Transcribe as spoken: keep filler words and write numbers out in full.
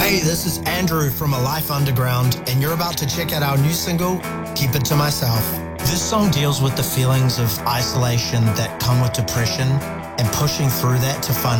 Hey, this is Andrew from A Life Underground, and you're about to check out our new single, Keep It To Myself. This song deals with the feelings of isolation that come with depression and pushing through that to find